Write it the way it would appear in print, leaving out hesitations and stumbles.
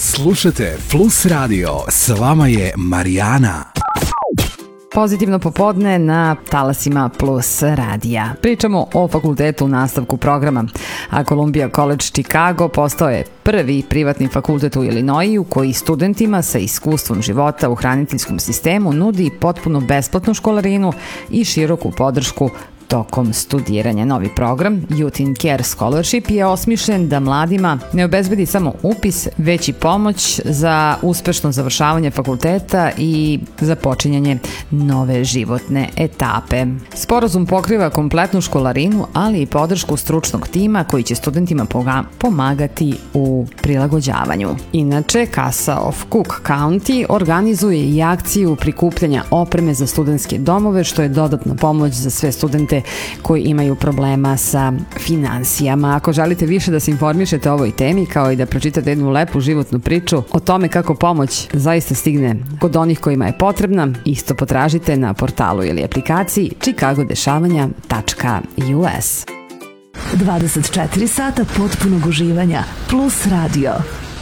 Slušajte Plus Radio, s vama je Marijana. Pozitivno popodne na talasima Plus radija. Pričamo o fakultetu u nastavku programa, a Columbia College Chicago postao je prvi privatni fakultet u Illinoisu koji studentima sa iskustvom života u hraniteljskom sistemu nudi potpuno besplatnu školarinu i široku podršku tokom studiranja. Novi program Youth in Care Scholarship je osmišljen da mladima ne obezbedi samo upis, već i pomoć za uspešno završavanje fakulteta i započinjanje nove životne etape. Sporazum pokriva kompletnu školarinu, ali i podršku stručnog tima koji će studentima pomagati u prilagođavanju. Inače, Casa of Cook County organizuje i akciju prikupljanja opreme za studentske domove, što je dodatna pomoć za sve studente koji imaju problema sa finansijama. Ako želite više da se informišete o ovoj temi, kao i da pročitate jednu lepu životnu priču o tome kako pomoć zaista stigne kod onih kojima je potrebna, isto potražite na portalu ili aplikaciji chicagodešavanja.us. 24 sata potpunog uživanja plus radio.